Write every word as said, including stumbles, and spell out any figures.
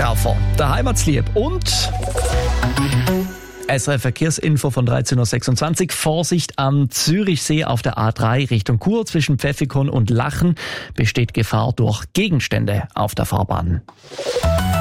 Zeitraffer, der Heimatslieb und S R F Verkehrsinfo von dreizehn Uhr sechsundzwanzig. Vorsicht am Zürichsee auf der A drei Richtung Chur zwischen Pfäffikon und Lachen. Besteht Gefahr durch Gegenstände auf der Fahrbahn.